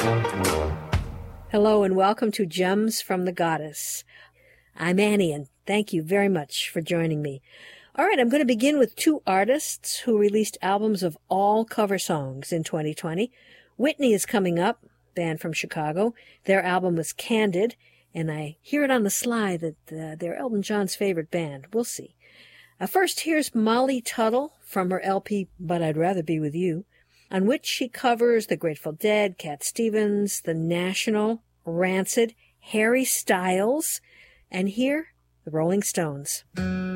Hello and welcome to Gems from the Goddess. I'm Annie and thank you very much for joining me. All right, I'm going to begin with two artists who released albums of all cover songs in 2020. Whitney is coming up, band from Chicago. Their album was Candid, and I hear it on the sly that they're Elton John's favorite band. We'll see. First, here's Molly Tuttle from her LP But I'd Rather Be With You, on which she covers The Grateful Dead, Cat Stevens, The National, Rancid, Harry Styles, and here, the Rolling Stones.